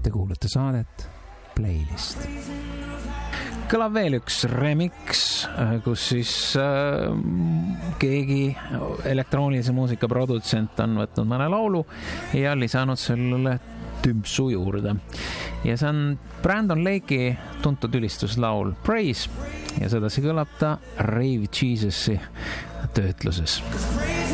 Te kuulate saadet Playlist. Kõlab veel üks remix, kus siis keegi elektroonilise muusika produtsent on võtnud mõne laulu ja lisanud sellele tümpsu juurde. Ja see on Brandon Lake'i tuntud ülistuslaul Praise ja sedasi kõlab ta Rave Jesusi töötluses.